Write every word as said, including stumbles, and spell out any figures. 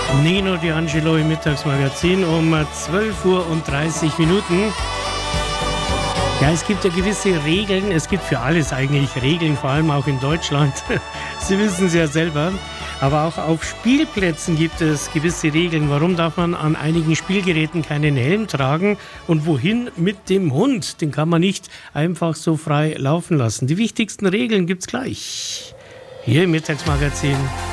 Nino D'Angelo im Mittagsmagazin um zwölf Uhr und dreißig Minuten. Ja, es gibt ja gewisse Regeln. Es gibt für alles eigentlich Regeln, vor allem auch in Deutschland. Sie wissen es ja selber. Aber auch auf Spielplätzen gibt es gewisse Regeln. Warum darf man an einigen Spielgeräten keinen Helm tragen? Und wohin mit dem Hund? Den kann man nicht einfach so frei laufen lassen. Die wichtigsten Regeln gibt's gleich. Hier im Mittagsmagazin.